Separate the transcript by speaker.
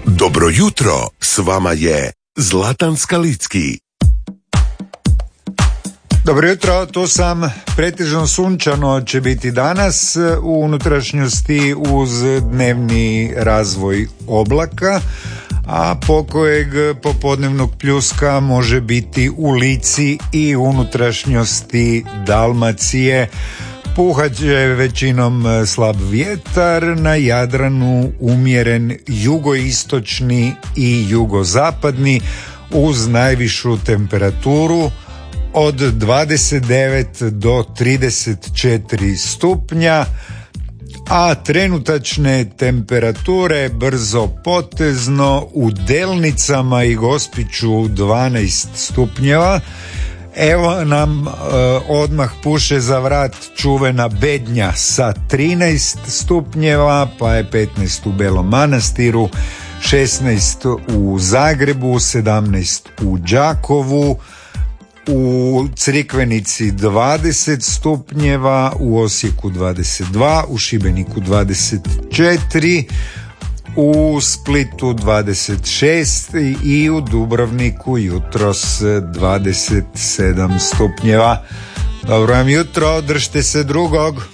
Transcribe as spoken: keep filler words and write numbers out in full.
Speaker 1: Dobro jutro, s vama je Zlatan Skalicki.
Speaker 2: Dobro jutro, tu sam. Pretežno sunčano će biti danas u unutrašnjosti uz dnevni razvoj oblaka, a pokojeg popodnevnog pljuska može biti u Lici i unutrašnjosti Dalmacije. Puhat će većinom slab vjetar, na Jadranu umjeren jugoistočni i jugozapadni uz najvišu temperaturu od dvadeset devet do trideset četiri stupnja, a trenutačne temperature brzo potezno u Delnicama i Gospiću dvanaest stupnjeva. Evo nam e, odmah puše za vrat čuvena Bednja sa trinaest stupnjeva, pa je petnaest u Belom Manastiru, šesnaest u Zagrebu, sedamnaest u Đakovu, u Crikvenici dvadeset stupnjeva, u Osijeku dvadeset dva, u Šibeniku dvadeset četiri, u Splitu dvadeset šest i u Dubrovniku jutros dvadeset sedam stupnjeva. Dobro vam jutro, držite se drugog.